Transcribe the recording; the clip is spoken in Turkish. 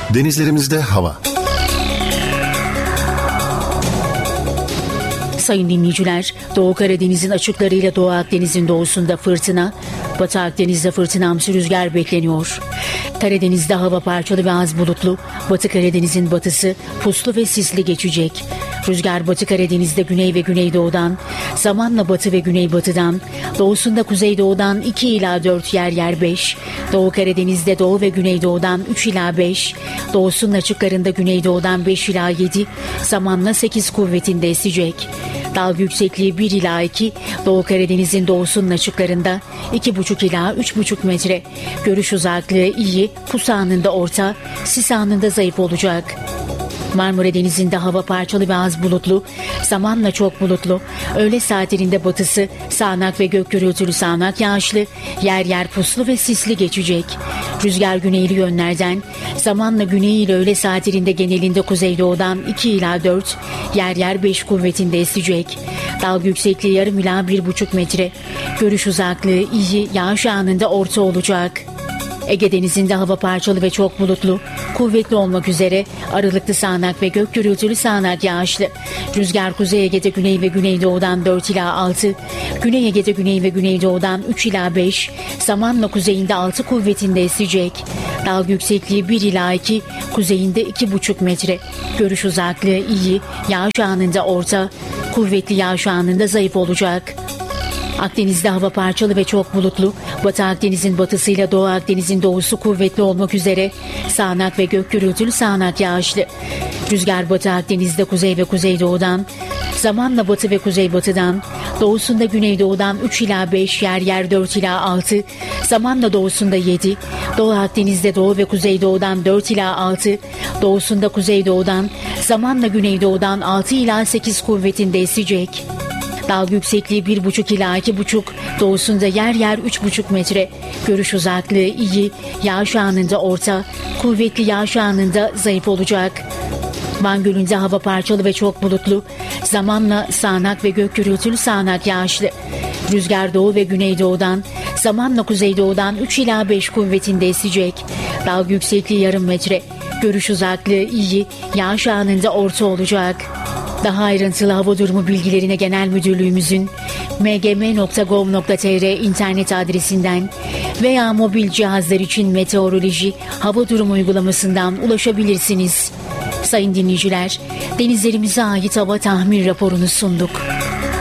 Denizlerimizde hava. Sayın dinleyiciler, Doğu Karadeniz'in açıklarıyla Doğu Akdeniz'in doğusunda fırtına, Batı Akdeniz'de fırtınamsı rüzgar bekleniyor. Karadeniz'de hava parçalı ve az bulutlu, Batı Karadeniz'in batısı puslu ve sisli geçecek. Rüzgar Batı Karadeniz'de güney ve güneydoğudan, zamanla batı ve güneybatıdan, doğusunda kuzeydoğudan 2 ila 4 yer 5, Doğu Karadeniz'de doğu ve güneydoğudan 3 ila 5, doğusunun açıklarında güneydoğudan 5 ila 7, zamanla 8 kuvvetinde esecek. Dalga yüksekliği 1 ila 2, Doğu Karadeniz'in doğusunun açıklarında 2,5 ila 3,5 metre. Görüş uzaklığı iyi, pus anında orta, sis anında zayıf olacak. Marmara Denizi'nde hava parçalı ve az bulutlu, zamanla çok bulutlu. Öğle saatlerinde batısı sağanak ve gök gürültülü sağanak yağışlı, yer puslu ve sisli geçecek. Rüzgar güneyli yönlerden, zamanla güney ile öğle saatlerinde genelinde kuzeydoğudan 2 ila 4, yer 5 kuvvetinde esecek. Dalga yüksekliği yarım ila 1,5 metre. Görüş uzaklığı iyi, yağış anında orta olacak. Ege Denizi'nde hava parçalı ve çok bulutlu, kuvvetli olmak üzere aralıklı sağanak ve gök gürültülü sağanak yağışlı. Rüzgar Kuzey Ege'de güney ve güneydoğudan 4 ila 6, Güney Ege'de güney ve güneydoğudan 3 ila 5, zamanla kuzeyinde 6 kuvvetinde esecek. Dalga yüksekliği 1 ila 2, kuzeyinde 2,5 metre. Görüş uzaklığı iyi, yağış anında orta, kuvvetli yağış anında zayıf olacak. Akdeniz'de hava parçalı ve çok bulutlu, Batı Akdeniz'in batısıyla Doğu Akdeniz'in doğusu kuvvetli olmak üzere sağanak ve gök gürültülü sağanak yağışlı. Rüzgar Batı Akdeniz'de kuzey ve kuzeydoğudan, zamanla batı ve kuzeybatıdan, doğusunda güneydoğudan 3 ila 5, yer 4 ila 6, zamanla doğusunda 7, Doğu Akdeniz'de doğu ve kuzeydoğudan 4 ila 6, doğusunda kuzeydoğudan, zamanla güneydoğudan 6 ila 8 kuvvetinde esecek. Dalga yüksekliği 1,5 ila 2,5, doğusunda yer 3,5 metre. Görüş uzaklığı iyi, yağış anında orta, kuvvetli yağış anında zayıf olacak. Van Gölü'nde hava parçalı ve çok bulutlu, zamanla sağanak ve gök gürültülü sağanak yağışlı. Rüzgar doğu ve güneydoğudan, zamanla kuzeydoğudan 3 ila 5 kuvvetinde esecek. Dalga yüksekliği yarım metre. Görüş uzaklığı iyi, yağış anında orta olacak. Daha ayrıntılı hava durumu bilgilerine Genel Müdürlüğümüzün mgm.gov.tr internet adresinden veya mobil cihazlar için meteoroloji hava durumu uygulamasından ulaşabilirsiniz. Sayın dinleyiciler, denizlerimize ait hava tahmin raporunu sunduk.